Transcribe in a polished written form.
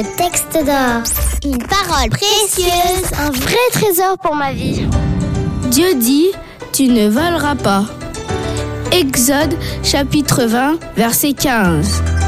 Le texte d'or. Une parole précieuse, un vrai trésor pour ma vie. Dieu dit, tu ne voleras pas. Exode chapitre 20, verset 15.